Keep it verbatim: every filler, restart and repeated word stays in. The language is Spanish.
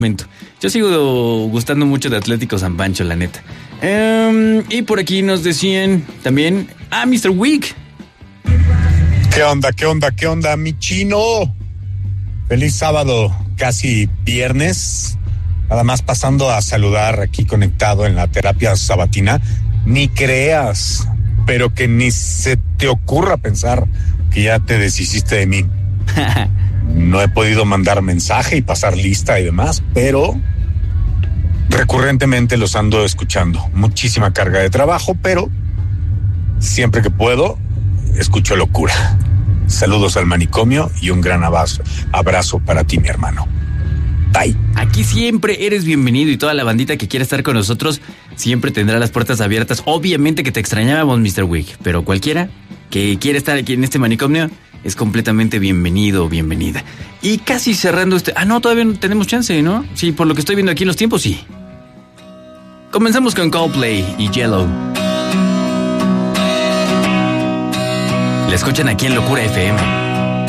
momento. Yo sigo gustando mucho de Atlético San Pancho, la neta. Um, y por aquí nos decían también, ah, mister Wick. ¿Qué onda, qué onda, qué onda, mi chino? Feliz sábado, casi viernes. Nada más pasando a saludar aquí conectado en la terapia sabatina. Ni creas, pero que ni se te ocurra pensar que ya te deshiciste de mí. No he podido mandar mensaje y pasar lista y demás, pero recurrentemente los ando escuchando. Muchísima carga de trabajo, pero siempre que puedo, escucho locura. Saludos al manicomio y un gran abrazo, abrazo para ti, mi hermano. Bye. Aquí siempre eres bienvenido y toda la bandita que quiera estar con nosotros siempre tendrá las puertas abiertas. Obviamente que te extrañábamos, mister Wick, pero cualquiera que quiera estar aquí en este manicomio es completamente bienvenido o bienvenida. Y casi cerrando este... Ah, no, todavía no tenemos chance, ¿no? Sí, por lo que estoy viendo aquí en los tiempos, sí. Comenzamos con Coldplay y Yellow. La escuchan aquí en Locura F M.